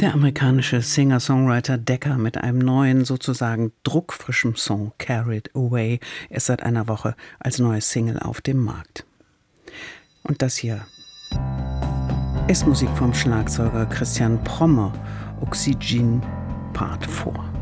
Der amerikanische Singer-Songwriter Decca mit einem neuen, sozusagen druckfrischen Song Carried Away ist seit einer Woche als neue Single auf dem Markt. Und das hier ist Musik vom Schlagzeuger Christian Prommer, Oxygen Part 4.